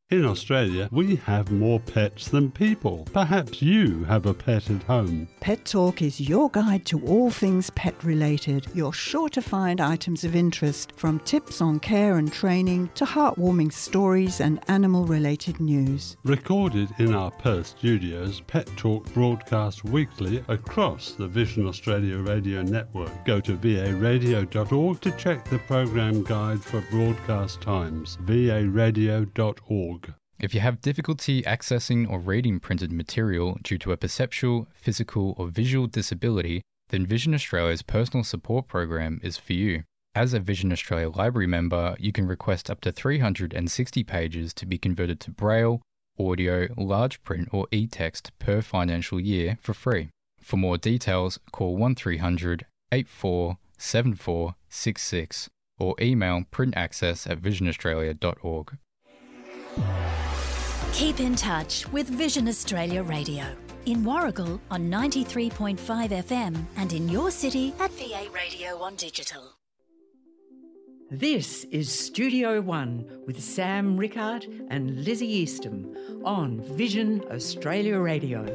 In Australia, we have more pets than people. Perhaps you have a pet at home. Pet Talk is your guide to all things pet related. You're sure to find items of interest, from tips on care and training to heartwarming stories and animal related news. Recorded in our Perth studios, Pet Talk broadcasts weekly across the Vision Australia radio network. Go to varadio.org to check the program guide for broadcast times. varadio.org. If you have difficulty accessing or reading printed material due to a perceptual, physical or visual disability, then Vision Australia's personal support program is for you. As a Vision Australia Library member, you can request up to 360 pages to be converted to Braille, audio, large print or e-text per financial year for free. For more details, call 1300 847466 or email printaccess@visionaustralia.org. Keep in touch with Vision Australia Radio. In Warragul on 93.5 FM and in your city at VA Radio on digital. This is Studio One with Sam Rickard and Lizzie Eastham on Vision Australia Radio.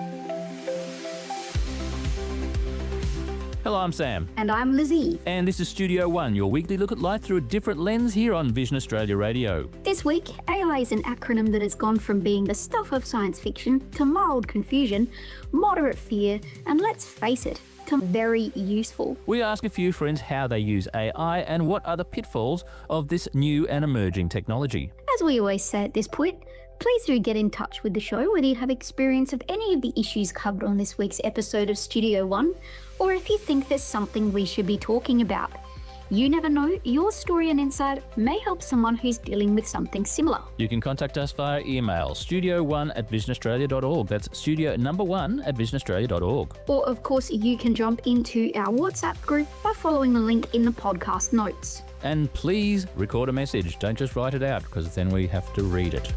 Hello, I'm Sam. And I'm Lizzie. And this is Studio One, your weekly look at life through a different lens here on Vision Australia Radio. This week, AI is an acronym that has gone from being the stuff of science fiction to mild confusion, moderate fear, and let's face it, to very useful. We ask a few friends how they use AI and what are the pitfalls of this new and emerging technology. As we always say at this point, please do get in touch with the show whether you have experience of any of the issues covered on this week's episode of Studio One, or if you think there's something we should be talking about. You never know, your story and insight may help someone who's dealing with something similar. You can contact us via email, studio1@visionaustralia.org. That's studio1@visionaustralia.org. Or of course, you can jump into our WhatsApp group by following the link in the podcast notes. And please record a message. Don't just write it out, because then we have to read it.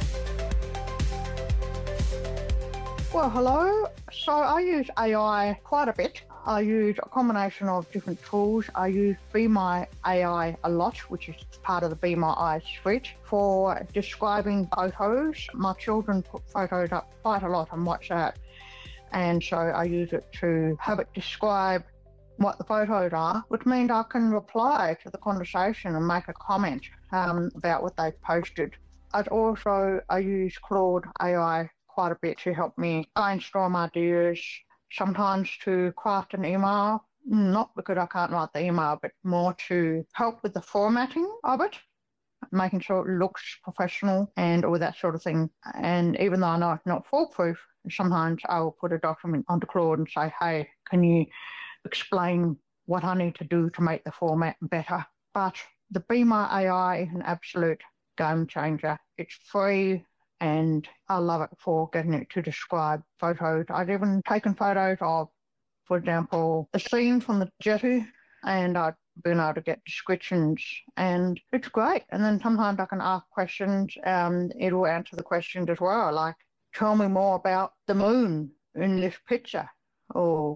Well, hello. So I use AI quite a bit. I use a combination of different tools. I use Be My AI a lot, which is part of the Be My Eyes suite, for describing photos. My children put photos up quite a lot on WhatsApp, and so I use it to have it describe what the photos are, which means I can reply to the conversation and make a comment about what they've posted. I use Claude AI quite a bit to help me brainstorm ideas, sometimes to craft an email, not because I can't write the email, but more to help with the formatting of it, making sure it looks professional and all that sort of thing. And even though I know it's not foolproof, sometimes I will put a document onto Claude and say, hey, can you explain what I need to do to make the format better? But the Be My AI is an absolute game changer. It's free, and I love it for getting it to describe photos. I've even taken photos of, for example, the scene from the jetty, and I've been able to get descriptions, and it's great. And then sometimes I can ask questions, and it will answer the questions as well, like, tell me more about the moon in this picture, or,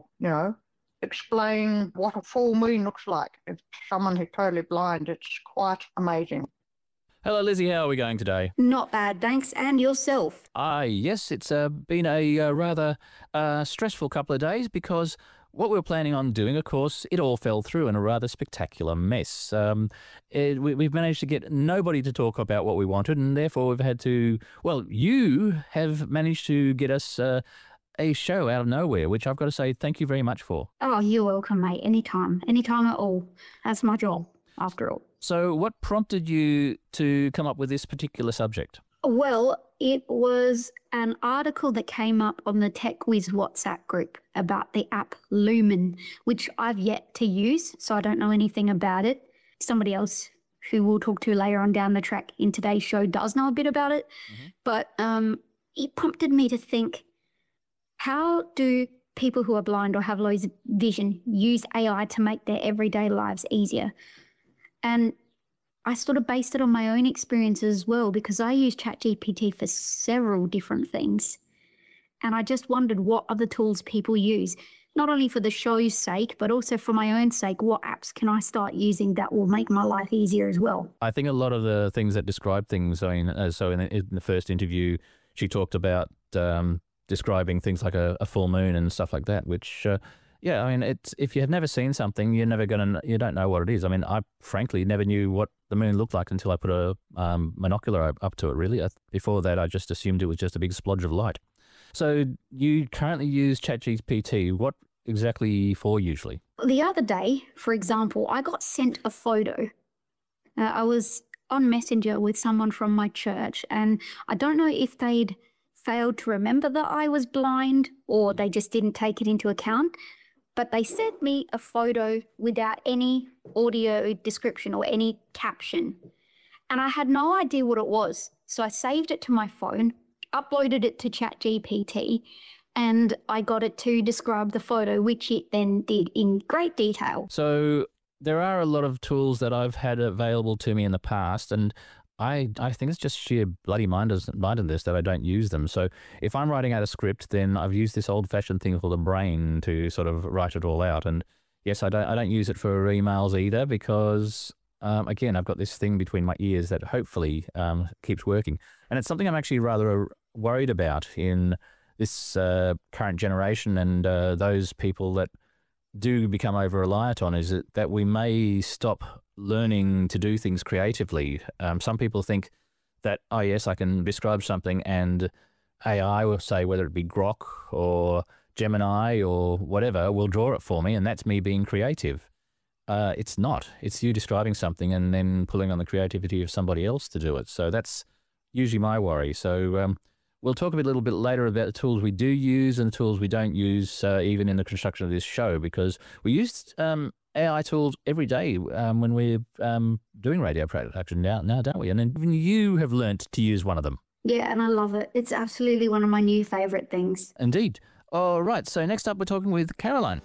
explain what a full moon looks like. If someone who's totally blind, it's quite amazing. Hello, Lizzie. How are we going today? Not bad, thanks. And yourself? Yes, it's been a rather stressful couple of days, because what we were planning on doing, of course, it all fell through in a rather spectacular mess. We've managed to get nobody to talk about what we wanted, and therefore we've had to, you have managed to get us a show out of nowhere, which I've got to say thank you very much for. Oh, you're welcome, mate. Anytime at all. That's my job, after all. So what prompted you to come up with this particular subject? Well, it was an article that came up on the TechWiz WhatsApp group about the app Lumen, which I've yet to use, so I don't know anything about it. Somebody else who we'll talk to later on down the track in today's show does know a bit about it. Mm-hmm. But it prompted me to think, how do people who are blind or have low vision use AI to make their everyday lives easier? And I sort of based it on my own experience as well, because I use ChatGPT for several different things. And I just wondered what other tools people use. not only for the show's sake, but also for my own sake, what apps can I start using that will make my life easier as well? I think a lot of the things that describe things, I mean, so in the first interview, she talked about describing things like a full moon and stuff like that, which, yeah, I mean, if you have never seen something, you don't know what it is. I mean, I frankly never knew what the moon looked like until I put a monocular up to it, really. Before that, I just assumed it was just a big splodge of light. So you currently use ChatGPT. What exactly for usually? The other day, for example, I got sent a photo. I was on Messenger with someone from my church, and I don't know if they'd failed to remember that I was blind or they just didn't take it into account, but they sent me a photo without any audio description or any caption. And I had no idea what it was. So I saved it to my phone, uploaded it to ChatGPT, and I got it to describe the photo, which it then did in great detail. So there are a lot of tools that I've had available to me in the past, and I think it's just sheer bloody mindedness that I don't use them. So if I'm writing out a script, then I've used this old-fashioned thing called a brain to sort of write it all out. And yes, I don't use it for emails either because, again, I've got this thing between my ears that hopefully keeps working. And it's something I'm actually rather worried about in this current generation and those people that do become over-reliant on is that we may stop learning to do things creatively. Some people think that, oh yes, I can describe something and AI will say, whether it be Grok or Gemini or whatever, will draw it for me, and that's me being creative. It's not. It's you describing something and then pulling on the creativity of somebody else to do it. So that's usually my worry. So we'll talk a little bit later about the tools we do use and the tools we don't use, even in the construction of this show, because we use AI tools every day when we're doing radio production now, don't we? And even you have learnt to use one of them. Yeah, and I love it. It's absolutely one of my new favourite things. Indeed. All right, so next up we're talking with Caroline.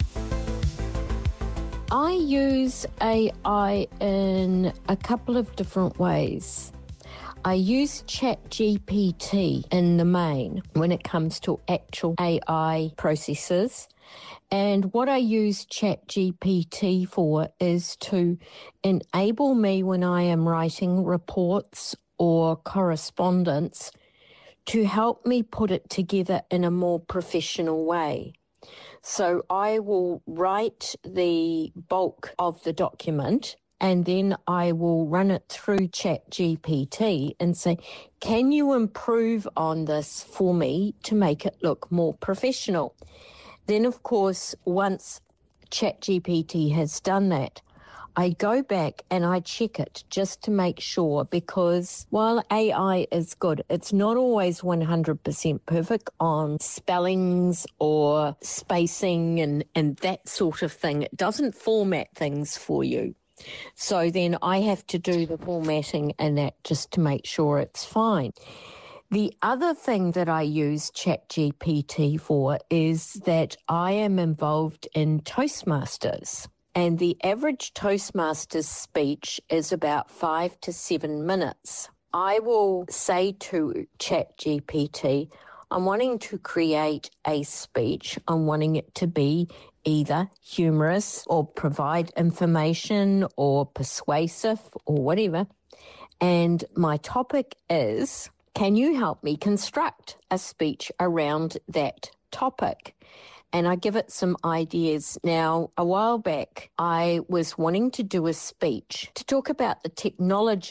I use AI in a couple of different ways. I use ChatGPT in the main when it comes to actual AI processes. And what I use ChatGPT for is to enable me when I am writing reports or correspondence to help me put it together in a more professional way. So I will write the bulk of the document and then I will run it through ChatGPT and say, can you improve on this for me to make it look more professional? Then, of course, once ChatGPT has done that, I go back and I check it just to make sure, because while AI is good, it's not always 100% perfect on spellings or spacing and that sort of thing. It doesn't format things for you. So then I have to do the formatting and that just to make sure it's fine. The other thing that I use ChatGPT for is that I am involved in Toastmasters, and the average Toastmasters speech is about 5 to 7 minutes. I will say to ChatGPT, I'm wanting to create a speech. I'm wanting it to be either humorous or provide information or persuasive or whatever. And my topic is, can you help me construct a speech around that topic? And I give it some ideas. Now, a while back, I was wanting to do a speech to talk about the technology